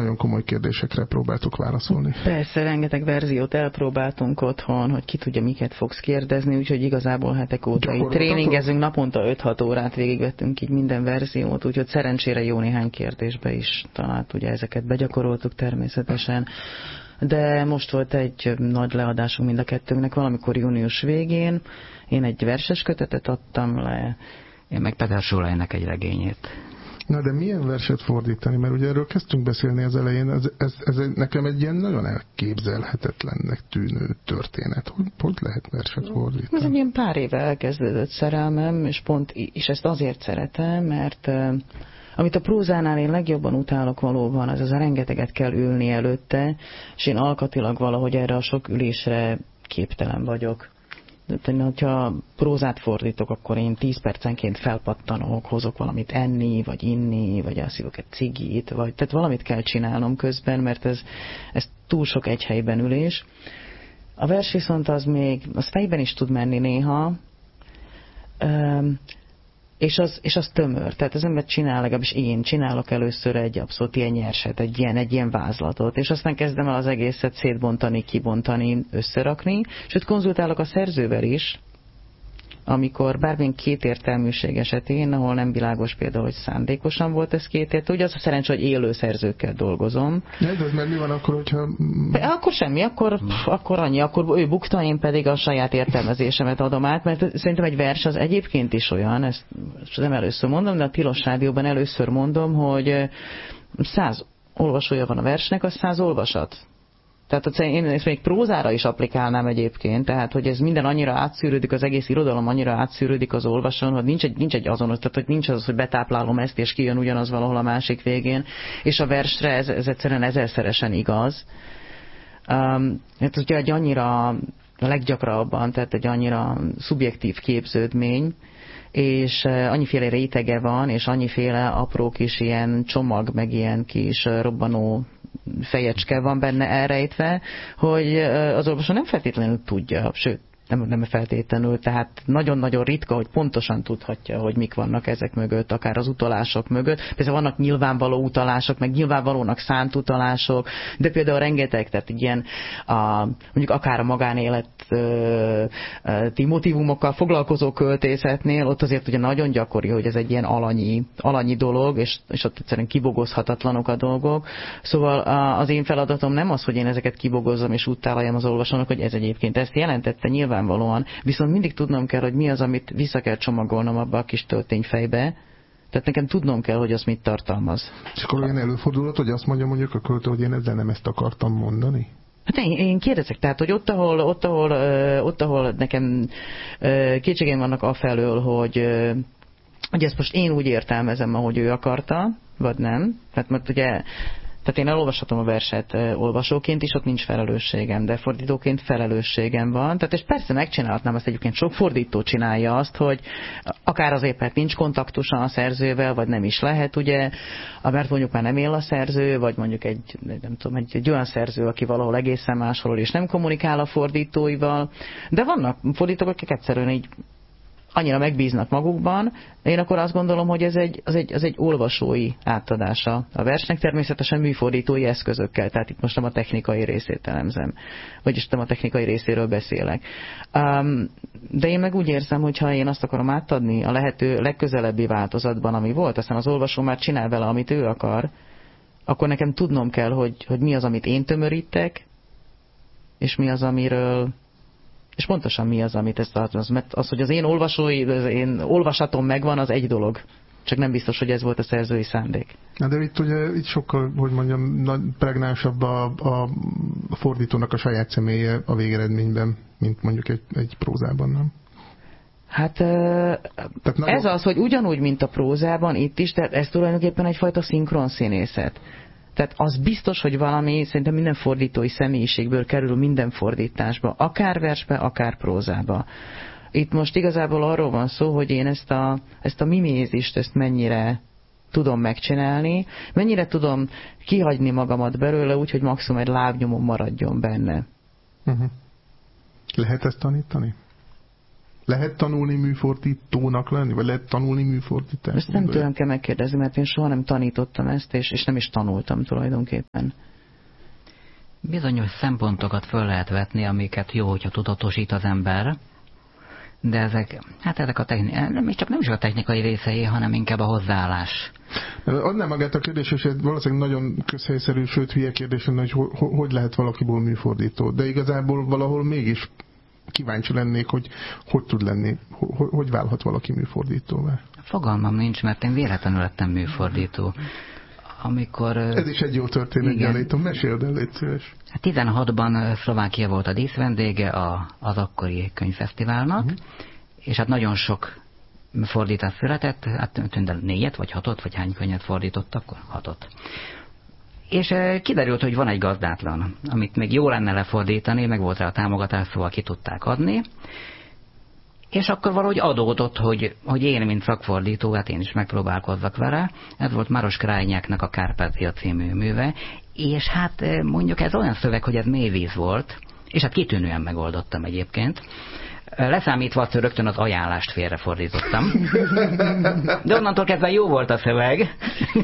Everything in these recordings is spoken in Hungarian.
nagyon komoly kérdésekre próbáltuk válaszolni. Persze, rengeteg verziót elpróbáltunk otthon, hogy ki tudja, miket fogsz kérdezni, úgyhogy igazából hetek óta így tréningezünk, naponta 5-6 órát végigvettünk így minden verziót, úgyhogy szerencsére jó néhány kérdésbe is talált, ugye ezeket begyakoroltuk természetesen. De most volt egy nagy leadásunk mind a kettőnknek valamikor június végén. Én egy verses kötetet adtam le, én meg Peter Schuleinnek egy regényét. Na de milyen verset fordítani? Mert ugye erről kezdtünk beszélni az elején, ez nekem egy ilyen nagyon elképzelhetetlennek tűnő történet. Hogy lehet verset fordítani? Ez egy ilyen pár éve elkezdődött szerelmem, és pont is ezt azért szeretem, mert amit a prózánál én legjobban utálok valóban, az a rengeteget kell ülni előtte, és én alkatilag valahogy erre a sok ülésre képtelen vagyok. De, ha prózát fordítok, akkor én 10 percenként felpattanok, hozok valamit enni, vagy inni, vagy elszívok egy cigit, vagy tehát valamit kell csinálnom közben, mert ez túl sok egy helyben ülés. A vers viszont az fejben is tud menni néha, és az tömör. Tehát az ember csinál, legalábbis én csinálok először egy abszolút ilyen nyerset, egy ilyen vázlatot, és aztán kezdem el az egészet szétbontani, kibontani, összerakni, sőt konzultálok a szerzővel is, amikor bármilyen kétértelműség esetén, ahol nem világos például, hogy szándékosan volt ez kétértelmű, ugye az a szerencsé, hogy élő szerzőkkel dolgozom. De mert mi van akkor, hogyha... Akkor semmi, akkor annyi, akkor ő bukta, én pedig a saját értelmezésemet adom át, mert szerintem egy vers az egyébként is olyan, ezt nem először mondom, de a Tilos Rádióban először mondom, hogy 100 olvasója van a versnek, az 100 olvasat. Tehát én ezt még prózára is applikálnám egyébként, tehát hogy ez minden annyira átszűrődik, az egész irodalom annyira átszűrődik az olvasón, hogy nincs egy azonos, tehát hogy nincs az, hogy betáplálom ezt, és kijön ugyanaz valahol a másik végén, és a versre ez egyszerűen ezerszeresen igaz. Hát ugye egy annyira a leggyakrabban, tehát egy annyira szubjektív képződmény, és annyiféle rétege van, és annyiféle apró kis ilyen csomag, meg ilyen kis robbanó fejecske van benne elrejtve, hogy az olvasó nem feltétlenül tudja, sőt, nem feltétlenül, tehát nagyon-nagyon ritka, hogy pontosan tudhatja, hogy mik vannak ezek mögött, akár az utalások mögött. Persze vannak nyilvánvaló utalások, meg nyilvánvalónak szánt utalások, de például rengeteg, tehát ilyen mondjuk akár a magánéleti motivumokkal foglalkozó költészetnél, ott azért ugye nagyon gyakori, hogy ez egy ilyen alanyi dolog, és ott egyszerűen kibogozhatatlanok a dolgok. Szóval az én feladatom nem az, hogy én ezeket kibogozzam és utálaljam az olvasónak, hogy ez egyébként ezt jelentette nyilvánvalóan, viszont mindig tudnom kell, hogy mi az, amit vissza kell csomagolnom abba a kis töltényfejbe. Tehát nekem tudnom kell, hogy az mit tartalmaz. És akkor olyan előfordulhat, hogy azt mondja mondjuk a költő, hogy én ezzel nem ezt akartam mondani? Hát én kérdezek, tehát, hogy ott, ahol nekem kétségeim vannak afelől, hogy ezt most én úgy értelmezem, ahogy ő akarta, vagy nem. Mert ugye tehát én elolvashatom a verset olvasóként is, ott nincs felelősségem, de fordítóként felelősségem van. Tehát és persze megcsinálhatnám azt, egyébként sok fordító csinálja azt, hogy akár azért, mert nincs kontaktusa a szerzővel, vagy nem is lehet, ugye, mert mondjuk már nem él a szerző, vagy mondjuk egy olyan szerző, aki valahol egészen máshol és nem kommunikál a fordítóival. De vannak fordítók, akik egyszerűen így annyira megbíznak magukban, én akkor azt gondolom, hogy ez egy olvasói átadása a versnek, természetesen műfordítói eszközökkel, tehát itt most nem a technikai részét elemzem, vagyis nem a technikai részéről beszélek. De én meg úgy érzem, hogy ha én azt akarom átadni a lehető legközelebbi változatban, ami volt, aztán az olvasó már csinál vele, amit ő akar, akkor nekem tudnom kell, hogy mi az, amit én tömörítek, és mi az, amiről... És pontosan mi az, amit ezt tartalmaz. Mert az, hogy az én olvasatom megvan, az egy dolog. Csak nem biztos, hogy ez volt a szerzői szándék. Na de itt sokkal, hogy mondjam, pregnánsabb a fordítónak a saját személye a végeredményben, mint mondjuk egy prózában, nem? Hát ez az, hogy ugyanúgy, mint a prózában, itt is, tehát ez tulajdonképpen egyfajta szinkron színészet. Tehát az biztos, hogy valami, szerintem minden fordítói személyiségből kerül minden fordításba, akár versbe, akár prózába. Itt most igazából arról van szó, hogy én ezt a mimézist, ezt mennyire tudom megcsinálni, mennyire tudom kihagyni magamat belőle, úgyhogy maximum egy lábnyomom maradjon benne. Lehet ezt tanítani? Lehet tanulni műfordítónak lenni, vagy lehet tanulni műfordítást? Ezt nem tőlem kell megkérdezni, mert én soha nem tanítottam ezt, és nem is tanultam tulajdonképpen. Bizonyos szempontokat föl lehet vetni, amiket jó, hogyha tudatosít az ember, de ezek nem is a technikai részei, hanem inkább a hozzáállás. Adnám magát a kérdés, és valószínűleg nagyon közhelyszerű, sőt hülye kérdés, hogy lehet valakiból műfordító. De igazából valahol mégis kíváncsi lennék, hogy tud lenni, hogy válhat valaki műfordítóvá. Fogalmam nincs, mert én véletlenül lettem műfordító. Ez is egy jó történet, gyanítom. Meséld el, légy szíves. 16-ban Szlovákia volt a díszvendége az akkori könyvfesztiválnak, és hát nagyon sok fordítás született, hát 4 vagy 6, vagy hány könyvet fordítottak, akkor 6. És kiderült, hogy van egy gazdátlan, amit még jó lenne lefordítani, meg volt rá a támogatás, szóval ki tudták adni. És akkor valahogy adódott, hogy én, mint szakfordító, hát én is megpróbálkozzak vele. Ez volt Maros Krajnyáknak a Kárpátia című műve, és hát mondjuk ez olyan szöveg, hogy ez mélyvíz volt, és hát kitűnően megoldottam egyébként. Leszámítva azt, hogy rögtön az ajánlást félrefordítottam. De onnantól kezdve jó volt a szöveg.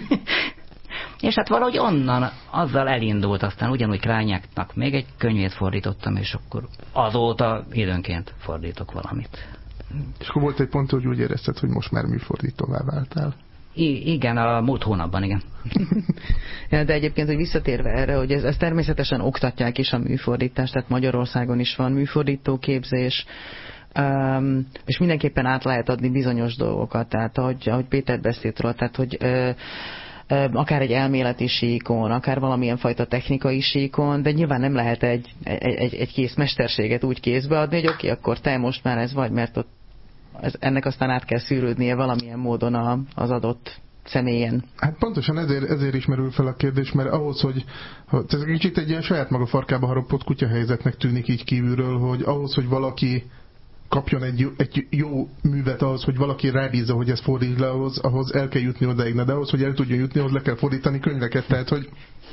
És hát valahogy onnan azzal elindult, aztán ugyanúgy Krajnyáknak még egy könyvét fordítottam, és akkor azóta időnként fordítok valamit. És akkor volt egy pont, hogy úgy érezted, hogy most már műfordítóvá váltál. Igen, a múlt hónapban, igen. Ja, de egyébként, hogy visszatérve erre, hogy ez természetesen oktatják is a műfordítást, tehát Magyarországon is van műfordítóképzés, és mindenképpen át lehet adni bizonyos dolgokat, tehát ahogy Péter beszélt róla, tehát hogy akár egy elméleti síkon, akár valamilyen fajta technikai síkon, de nyilván nem lehet egy kész mesterséget úgy kézbe adni, hogy oké, akkor te most már ez vagy, mert ott ennek aztán át kell szűrődnie valamilyen módon az adott személyen. Hát pontosan ezért is merül fel a kérdés, mert ahhoz, hogy ez kicsit egy ilyen saját maga farkába harapott kutyahelyzetnek tűnik így kívülről, hogy ahhoz, hogy valaki kapjon egy jó művet, ahhoz, hogy valaki rábízza, hogy ezt fordítsd le, ahhoz el kell jutni odaig, de ahhoz, hogy el tudjon jutni, ahhoz le kell fordítani könyveket, tehát hogy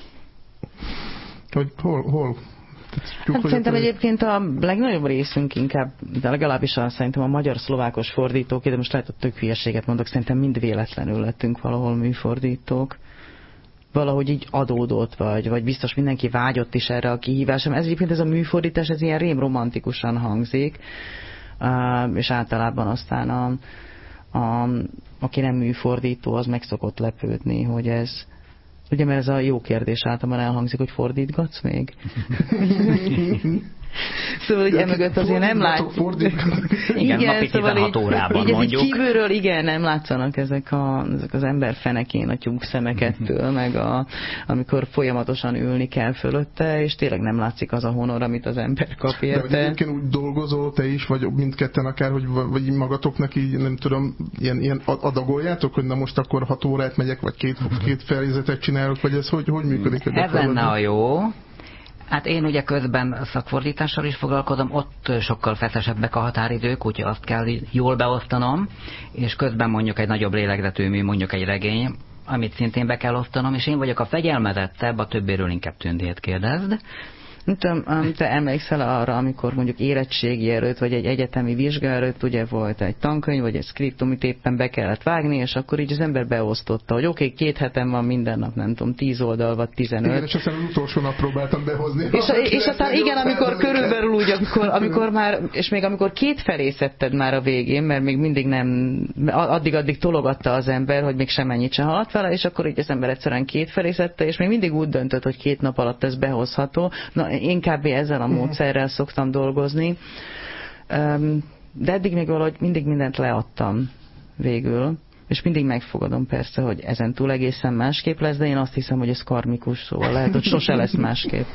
hol? Hát szerintem egyébként a legnagyobb részünk inkább, de legalábbis szerintem a magyar-szlovákos fordítók, de most lehet, hogy tök hülyeséget mondok, szerintem mind véletlenül lettünk valahol műfordítók. Valahogy így adódott, vagy biztos mindenki vágyott is erre a kihívásra. Ez egyébként ez a műfordítás, ez ilyen rém romantikusan hangzik, és általában aztán aki nem műfordító, az meg szokott lepődni, hogy ez, ugye, mert ez a jó kérdés általában elhangzik, hogy fordítgatsz még? Szóval, hogy emögött azért nem látjuk. Igen, napi 16 órában mondjuk. Kívülről igen, nem látszanak ezek az ember fenekén a tyúk szemekettől, meg amikor folyamatosan ülni kell fölötte, és tényleg nem látszik az a honor, amit az ember kap érte. De egyébként úgy dolgozol te is, vagy mindketten akár, vagy magatoknak így, nem tudom, ilyen adagoljátok, hogy na most akkor 6 órát megyek, vagy két fejezetet csinálok, vagy ez hogy működik? Ez lenne a jó. Hát én ugye közben szakfordítással is foglalkozom, ott sokkal feszesebbek a határidők, úgyhogy azt kell jól beosztanom, és közben mondjuk egy nagyobb lélegzetű, mondjuk egy regény, amit szintén be kell osztanom, és én vagyok a fegyelmezettebb, a többéről inkább Tündét kérdezd. Nem tudom, te emlékszel arra, amikor mondjuk érettségi előtt, vagy egy egyetemi vizsga előtt ugye volt egy tankönyv, vagy egy script, amit éppen be kellett vágni, és akkor így az ember beosztotta, hogy oké, 2 heten van minden nap, nem tudom, 10 oldal, vagy 15. Igen, és aztán az utolsó nap próbáltam behozni. És aztán igen, amikor körülbelül úgy, amikor már, és még amikor 2 felé szedted már a végén, mert még mindig nem, addig tologatta az ember, hogy még semmennyit se haladt vele, és akkor így az ember egyszerűen 2 felé szedte, és még mindig úgy döntött, hogy 2 nap alatt ez behozható. Na, én kb. Ezzel a módszerrel szoktam dolgozni, de eddig még valahogy mindig mindent leadtam végül, és mindig megfogadom persze, hogy ezen túl egészen másképp lesz, de én azt hiszem, hogy ez karmikus, szóval lehet, hogy sose lesz másképp.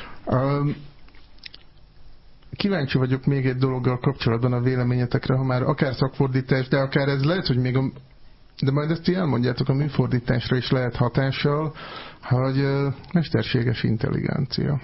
Kíváncsi vagyok még egy dologgal kapcsolatban a véleményetekre, ha már akár szakfordítás, de akár ez lehet, hogy még de majd ezt elmondjátok, a műfordításra is lehet hatással, hogy mesterséges intelligencia.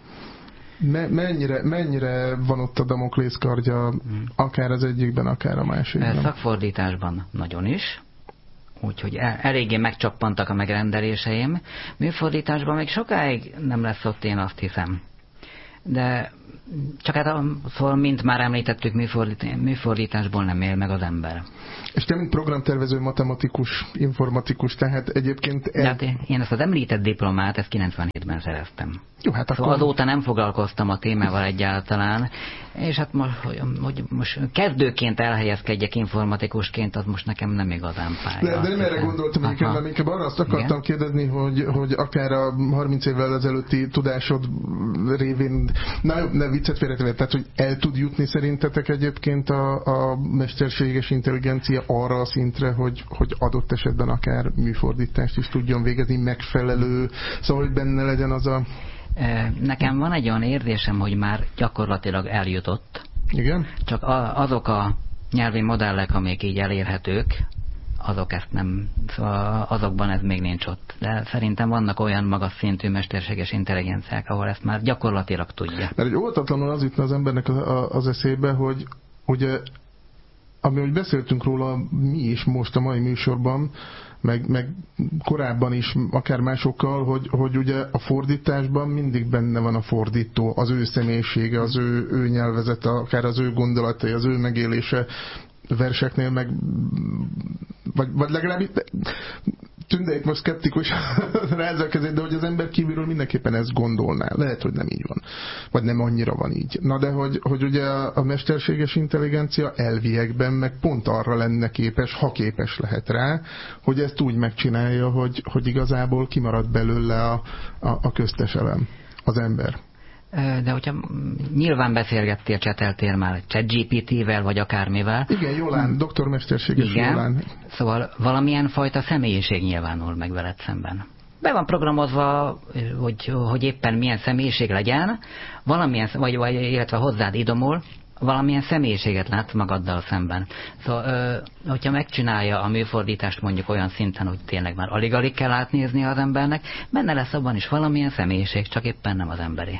Mennyire van ott a Damoklész kardja, akár az egyikben, akár a másikban? Szakfordításban nagyon is, úgyhogy eléggé megcsappantak a megrendeléseim. Műfordításban még sokáig nem lesz ott, én azt hiszem. De Csak hát szóval, mint már említettük, műfordításból nem él meg az ember. És te, mint programtervező, matematikus, informatikus, tehát egyébként... Hát én ezt az említett diplomát, ezt 97-ben szereztem. Jó, hát szóval akkor... azóta nem foglalkoztam a témával egyáltalán, és hát most kezdőként elhelyezkedjek informatikusként, az most nekem nem igazán fáj. De nem erre gondoltam egyébként, mert inkább arra azt akartam kérdezni, hogy akár a 30 évvel ezelőtti tudásod révén, ne viccet félretéve, tehát hogy el tud jutni szerintetek egyébként a mesterséges intelligencia arra a szintre, hogy adott esetben akár műfordítást is tudjon végezni, megfelelő, szóval hogy benne legyen az a... Nekem van egy olyan érzésem, hogy már gyakorlatilag eljutott. Igen? Csak azok a nyelvi modellek, amik így elérhetők, azok ezt nem, szóval azokban ez még nincs ott. De szerintem vannak olyan magas szintű mesterséges intelligenciák, ahol ezt már gyakorlatilag tudja. Mert óvatatlanul az jutna az embernek az eszébe, hogy ugye, amihogy beszéltünk róla mi is most a mai műsorban, meg korábban is, akár másokkal, hogy ugye a fordításban mindig benne van a fordító, az ő személyisége, az ő nyelvezete, akár az ő gondolatai, az ő megélése verseknél, meg vagy legalább Tündeik most szkeptikus rázza a kezét, de hogy az ember kívülről mindenképpen ezt gondolná. Lehet, hogy nem így van. Vagy nem annyira van így. Na de hogy ugye a mesterséges intelligencia elviekben meg pont arra lenne képes, ha képes lehet rá, hogy ezt úgy megcsinálja, hogy igazából kimarad belőle a köztes elem, az ember. De hogyha nyilván beszélgettél, cseteltél már ChatGPT-vel, vagy akármivel. Igen, Jolán, doktormesterséges Jolán. Szóval valamilyen fajta személyiség nyilvánul meg veled szemben. Be van programozva, hogy éppen milyen személyiség legyen, valamilyen, vagy illetve hozzád idomul, valamilyen személyiséget lát magaddal szemben. Szóval, hogyha megcsinálja a műfordítást mondjuk olyan szinten, hogy tényleg már alig-alig kell átnézni az embernek, benne lesz abban is valamilyen személyiség, csak éppen nem az emberé.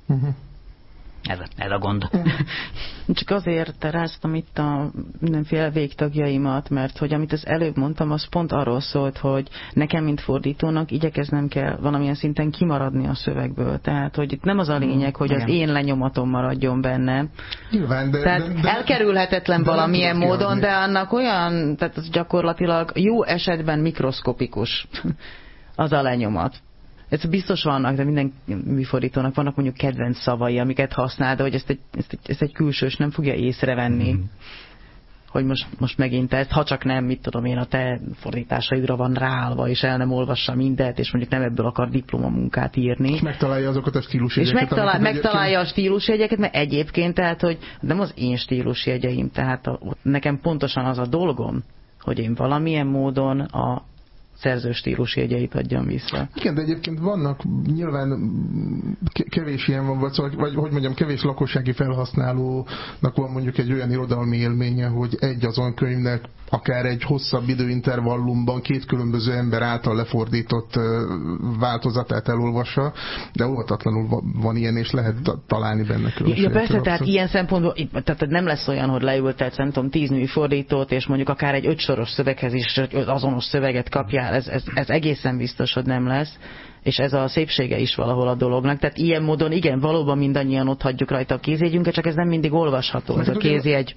Ez a gond. Csak azért ráztam itt a mindenféle végtagjaimat, mert hogy amit az előbb mondtam, az pont arról szólt, hogy nekem, mint fordítónak igyekeznem kell valamilyen szinten kimaradni a szövegből. Tehát, hogy itt nem az a lényeg, hogy az én lenyomatom maradjon benne. Nyilván, tehát elkerülhetetlen valamilyen módon, de annak olyan, tehát az gyakorlatilag jó esetben mikroszkopikus az a lenyomat. Ez biztos vannak, de minden műfordítónak vannak mondjuk kedvenc szavai, amiket használ, de hogy ezt egy külsős nem fogja észrevenni, hogy most megint ezt, ha csak nem, mit tudom én, a te fordításaidra van ráállva, és el nem olvassa mindent, és mondjuk nem ebből akar diplomamunkát írni. És megtalálja azokat a stílusjegyeket. És megtalálja a stílusjegyeket, mert egyébként, tehát, hogy nem az én stílusjegyeim, tehát nekem pontosan az a dolgom, hogy én valamilyen módon a szerző stílusjegyeit adjam vissza. Igen, de egyébként vannak, nyilván kevés ilyen van, vagy hogy mondjam, kevés lakossági felhasználónak van mondjuk egy olyan irodalmi élménye, hogy egy azon könyvnek akár egy hosszabb időintervallumban két különböző ember által lefordított változatát elolvassa, de óvatatlanul van ilyen, és lehet találni benne különbséget. Ja, persze, tehát ilyen szempontból, tehát nem lesz olyan, hogy leültetsz, nem tudom, 10 műfordítót, és mondjuk akár egy 5 soros szöveghez is azonos szöveget kapjál, ez egészen biztos, hogy nem lesz, és ez a szépsége is valahol a dolognak. Tehát ilyen módon, igen, valóban mindannyian ott hagyjuk rajta a kézjegyünket, csak ez nem mindig olvasható, ez a kézjegy.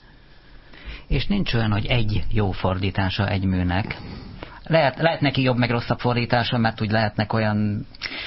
És nincs olyan, hogy egy jó fordítása egy műnek. Lehet neki jobb meg rosszabb fordítása, mert úgy lehetnek olyan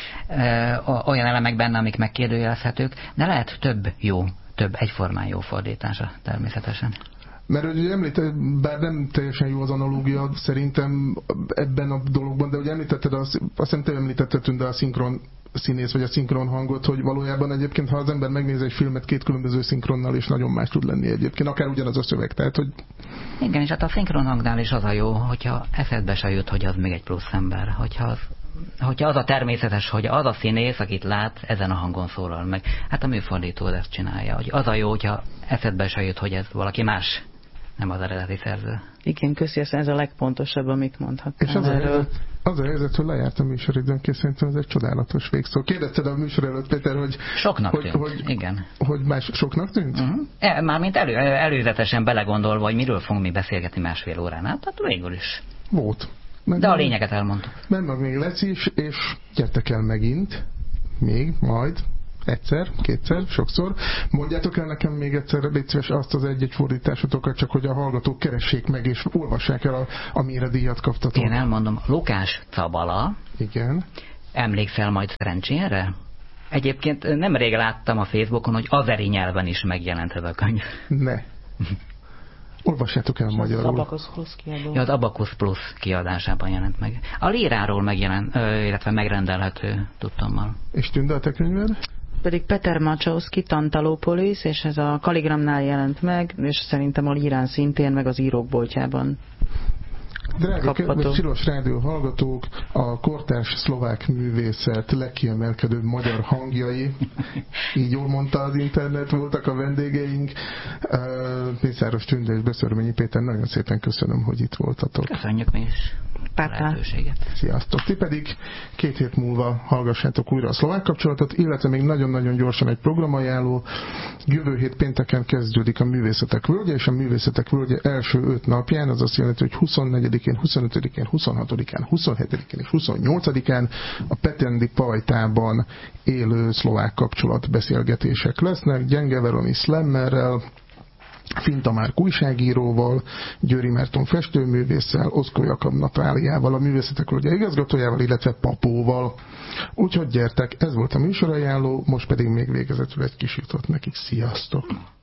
elemek benne, amik megkérdőjelezhetők, de lehet több egyformán jó fordítása természetesen. Mert ugye említetted, bár nem teljesen jó az analógia szerintem ebben a dologban, de ugye említetted, azt hiszem te említetted, Tünde, a szinkron színész, vagy a szinkron hangot, hogy valójában egyébként, ha az ember megnéz egy filmet két különböző szinkronnal, és nagyon más tud lenni egyébként, akár ugyanaz a szöveg, tehát, hogy... Igen, és hát a szinkron hangnál is az a jó, hogyha eszedbe se jut, hogy az még egy plusz ember, hogyha az a természetes, hogy az a színész, akit lát, ezen a hangon szólal meg. Hát a műfordító ezt csinálja, hogy az a jó, hogyha eszedbe se jut, hogy ez valaki más, nem az eredeti szerző. Igen, köszi, ez a legpontosabb, amit mondhattam. És az a helyzet, hogy lejárt a műsoridőnk, szerintem ez egy csodálatos végszó. Kérdezted a műsor előtt, Péter, hogy... Soknak tűnt, igen. Hogy más soknak tűnt? Mármint előzetesen belegondolva, hogy miről fogunk mi beszélgetni másfél órán. Hát végül is. Volt. De a lényeget elmondtuk. Meg még lesz is, és gyertek el megint, még, majd, egyszer, kétszer, sokszor. Mondjátok el nekem még egyszer, légy szíves, azt az egy-egy fordításotokat, csak hogy a hallgatók keressék meg, és olvassák el, amire díjat kaptatok. Én elmondom, Lukás Cabala. Igen. Emlékszel majd szerencsére? Egyébként nemrég láttam a Facebookon, hogy azeri nyelven is megjelent ez a könyv. Ne. Olvassátok el magyarul. Az Abacus Plus kiadó. Ja, az Abacus Plus kiadásában jelent meg. A Líráról megjelent, illetve megrendelhető tudtommal. És Tünde, a te könyved? Pedig Peter Macsowski, Tantalopolis, és ez a Kaligramnál jelent meg, és szerintem a Lírán szintén, meg az írók boltjában. Drága kedves Csillagas Rádió hallgatók, a kortárs szlovák művészet legkiemelkedőbb magyar hangjai, így jól mondta az internet, voltak a vendégeink. Mészáros Tünde és Beszörményi Péter, nagyon szépen köszönöm, hogy itt voltatok. Köszönjük mi is a lehetőséget. Sziasztok! Ti pedig 2 hét múlva hallgassátok újra a szlovák kapcsolatot, illetve még nagyon-nagyon gyorsan egy programajánló. Jövő hét pénteken kezdődik a Művészetek Völgye, és a Művészetek Völgye első 5 napján, az azt jelenti, hogy 24-én, 25-én, 26-án, 27-én és 28-án a Petendi Pajtában élő szlovák kapcsolatbeszélgetések lesznek. Gyenge Veroni Slammerrel, Finta Márk újságíróval, Győri Márton festőművésszel, Oszkó Jakab Natáliával, a Művészetek Völgye igazgatójával, illetve Papóval. Úgyhogy gyertek, ez volt a műsorajánló, most pedig még végezetül egy kis jutott nekik. Sziasztok!